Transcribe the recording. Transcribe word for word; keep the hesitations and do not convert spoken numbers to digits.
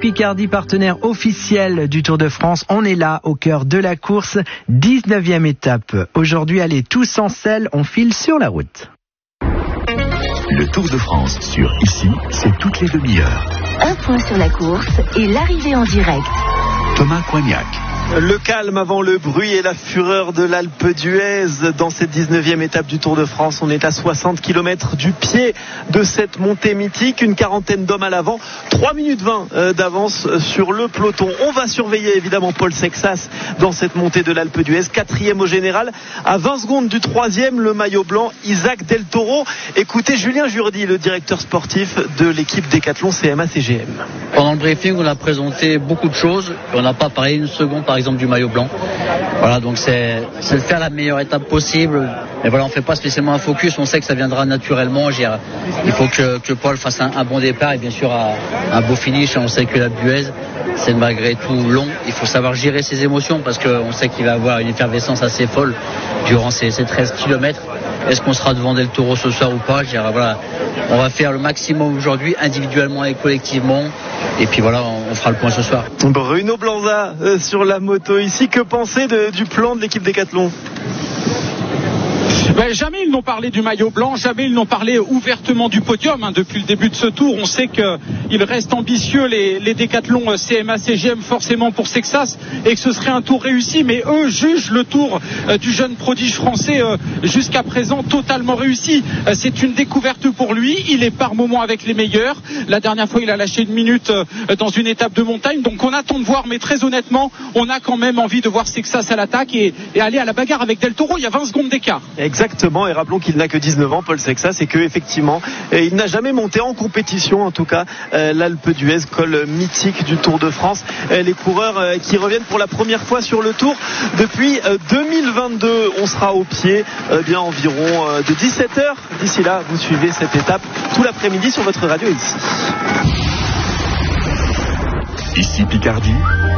Picardie, partenaire officiel du Tour de France. On est là, au cœur de la course. dix-neuvième étape. Aujourd'hui, allez tous en selle, on file sur la route. Le Tour de France sur Ici, c'est toutes les demi-heures. Un point sur la course et l'arrivée en direct. Thomas Coignac. Le calme avant le bruit et la fureur de l'Alpe d'Huez. Dans cette dix-neuvième étape du Tour de France, on est à soixante kilomètres du pied de cette montée mythique. Une quarantaine d'hommes à l'avant, trois minutes vingt d'avance sur le peloton. On va surveiller évidemment Paul Sexas dans cette montée de l'Alpe d'Huez. Quatrième au général, à vingt secondes du troisième, le maillot blanc, Isaac Del Toro. Écoutez Julien Jourdi, le directeur sportif de l'équipe Décathlon C M A C G M. Pendant le briefing, on a présenté beaucoup de choses. On n'a pas parlé une seconde, par exemple, du maillot blanc. Voilà, donc c'est, c'est faire la meilleure étape possible. Mais voilà, on ne fait pas spécialement un focus. On sait que ça viendra naturellement. Il faut que, que Paul fasse un, un bon départ et bien sûr un, un beau finish. On sait que l'Alpe d'Huez, c'est malgré tout long. Il faut savoir gérer ses émotions parce qu'on sait qu'il va avoir une effervescence assez folle durant ces, ces treize kilomètres. Est-ce qu'on sera devant Del Toro ce soir ou pas? Je dirais, voilà, on va faire le maximum aujourd'hui, individuellement et collectivement. Et puis voilà, on fera le point ce soir. Bruno Blanza euh, sur la moto ici. Que penser de, du plan de l'équipe Décathlon? Ben, jamais ils n'ont parlé du maillot blanc, jamais ils n'ont parlé ouvertement du podium. Hein. Depuis le début de ce tour, on sait qu'ils restent ambitieux, les, les Décathlon C M A C G M, forcément pour Sexas, et que ce serait un tour réussi. Mais eux jugent le tour euh, du jeune prodige français euh, jusqu'à présent totalement réussi. Euh, c'est une découverte pour lui. Il est par moments avec les meilleurs. La dernière fois, il a lâché une minute euh, dans une étape de montagne. Donc on attend de voir, mais très honnêtement, on a quand même envie de voir Sexas à l'attaque et, et aller à la bagarre avec Del Toro. Il y a vingt secondes d'écart. Exactement, et rappelons qu'il n'a que dix-neuf ans, Paul Sexas, et qu'effectivement, il n'a jamais monté en compétition, en tout cas, euh, l'Alpe d'Huez, col mythique du Tour de France. Euh, les coureurs euh, qui reviennent pour la première fois sur le Tour depuis euh, deux mille vingt-deux. On sera au pied euh, bien environ euh, de dix-sept heures. D'ici là, vous suivez cette étape tout l'après-midi sur votre radio ici. Ici Picardie.